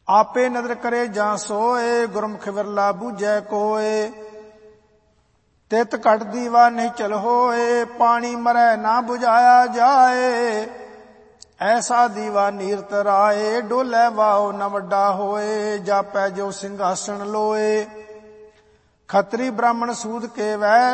ਆਪੇ ਨਦਰ ਕਰੇ ਜਾਂ ਸੋਏ, ਗੁਰਮੁਖ ਵਿਰਲਾ ਬੂਝੈ ਕੋਏ। ਤਿਤ ਘਟ ਦੀਵਾ ਨਹੀਂ ਚਲ ਹੋਏ, ਪਾਣੀ ਮਰੈ ਨਾ ਬੁਝਾਇਆ ਜਾਏ। ਐਸਾ ਦੀਵਾ ਨੀਰਤ ਰਾਏ, ਡੋਲੇ ਵਾਓ ਨ ਵੱਡਾ ਹੋਏ। ਜਾਪੈ ਜੋ ਸਿੰਘਾਸਣ ਲੋਏ, ਖੱਤਰੀ ਬ੍ਰਾਹਮਣ ਸੂਦ ਕੇ ਵੈ,